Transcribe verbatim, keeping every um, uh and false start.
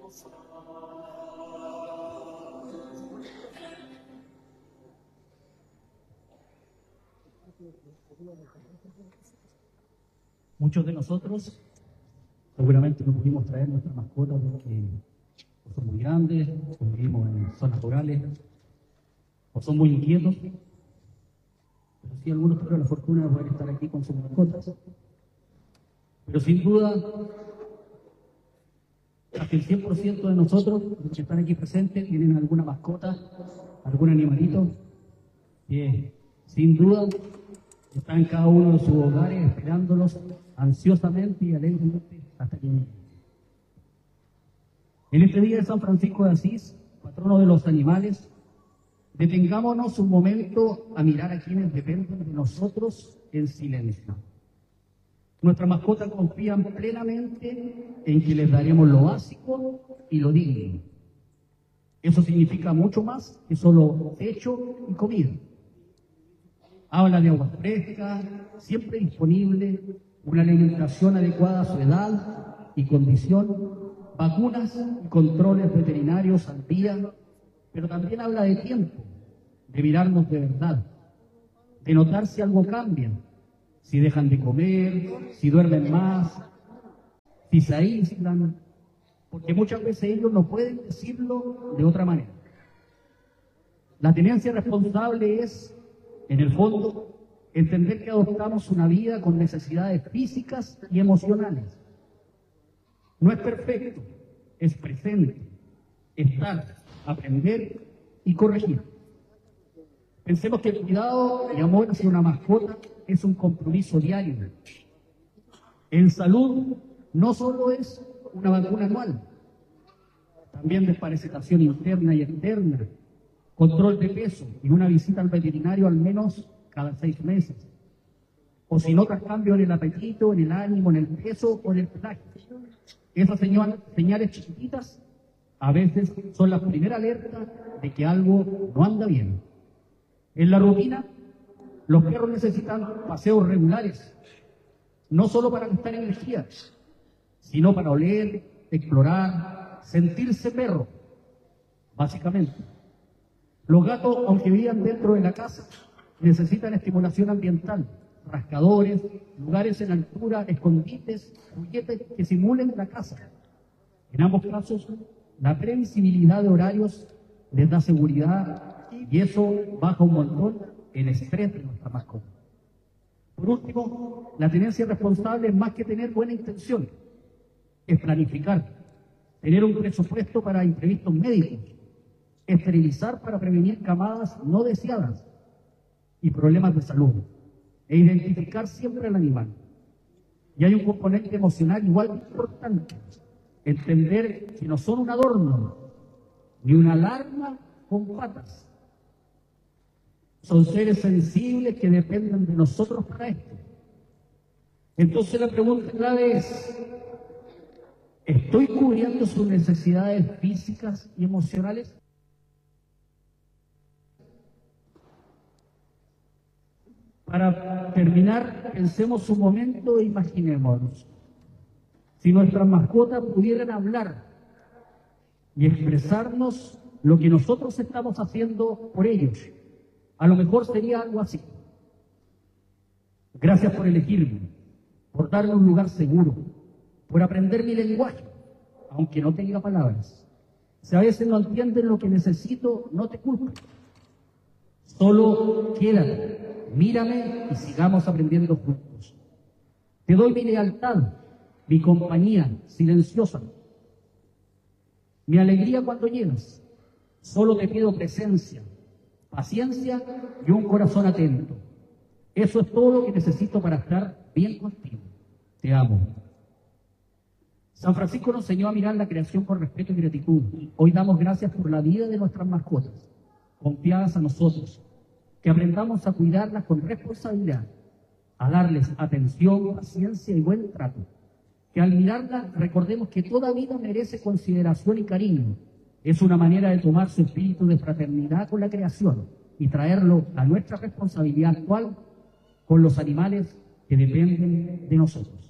Muchos de nosotros seguramente no pudimos traer nuestras mascotas porque o son muy grandes, o vivimos en zonas rurales, o son muy inquietos, pero sí algunos tuvieron la fortuna de poder estar aquí con sus mascotas. Pero sin duda, hasta el cien por ciento de nosotros, los que están aquí presentes, tienen alguna mascota, algún animalito, que sin duda están en cada uno de sus hogares esperándolos ansiosamente y alegremente hasta que lleguen. En este día de San Francisco de Asís, patrono de los animales, detengámonos un momento a mirar a quienes dependen de nosotros en silencio. Nuestras mascotas confían plenamente en que les daremos lo básico y lo digno. Eso significa mucho más que solo techo y comida. Habla de agua fresca, siempre disponible, una alimentación adecuada a su edad y condición, vacunas y controles veterinarios al día, pero también habla de tiempo, de mirarnos de verdad, de notar si algo cambia, si dejan de comer, si duermen más, si se aíslan, porque muchas veces ellos no pueden decirlo de otra manera. La tenencia responsable es, en el fondo, entender que adoptamos una vida con necesidades físicas y emocionales. No es perfecto, es presente, estar, aprender y corregir. Pensemos que el cuidado y amor hacia una mascota es un compromiso diario. En salud no solo es una vacuna anual, también desparasitación interna y externa, control de peso y una visita al veterinario al menos cada seis meses. O si notas cambio en el apetito, en el ánimo, en el peso o en el pelaje. Esas señales chiquititas a veces son la primera alerta de que algo no anda bien. En la rutina, los perros necesitan paseos regulares, no solo para gastar energía, sino para oler, explorar, sentirse perro, básicamente. Los gatos, aunque vivan dentro de la casa, necesitan estimulación ambiental, rascadores, lugares en altura, escondites, juguetes que simulen la casa. En ambos casos, la previsibilidad de horarios les da seguridad y eso baja un montón el estrés de nuestra mascota. Por último, la tenencia responsable es más que tener buena intención, es planificar, tener un presupuesto para imprevistos médicos, esterilizar para prevenir camadas no deseadas y problemas de salud, e identificar siempre al animal. Y hay un componente emocional igual de importante, entender que no son un adorno, ni una alarma con patas. Son seres sensibles que dependen de nosotros para esto. Entonces la pregunta clave es, ¿estoy cubriendo sus necesidades físicas y emocionales? Para terminar, pensemos un momento e imaginémonos. Si nuestras mascotas pudieran hablar y expresarnos lo que nosotros estamos haciendo por ellos, a lo mejor sería algo así. Gracias por elegirme, por darme un lugar seguro, por aprender mi lenguaje, aunque no tenga palabras. Si a veces no entienden lo que necesito, no te culpo. Solo quédate, mírame y sigamos aprendiendo juntos. Te doy mi lealtad, mi compañía silenciosa, mi alegría cuando llegas. Solo te pido presencia, paciencia y un corazón atento. Eso es todo lo que necesito para estar bien contigo. Te amo. San Francisco nos enseñó a mirar la creación con respeto y gratitud. Hoy damos gracias por la vida de nuestras mascotas, confiadas a nosotros, que aprendamos a cuidarlas con responsabilidad, a darles atención, paciencia y buen trato. Que al mirarlas recordemos que toda vida merece consideración y cariño. Es una manera de tomar su espíritu de fraternidad con la creación y traerlo a nuestra responsabilidad actual con los animales que dependen de nosotros.